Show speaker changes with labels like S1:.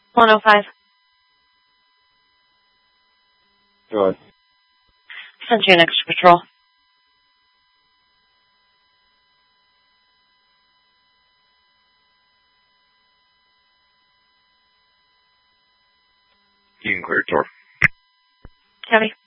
S1: 105.
S2: Go ahead.
S1: Send you an extra patrol.
S2: You can clear the door.
S1: Copy.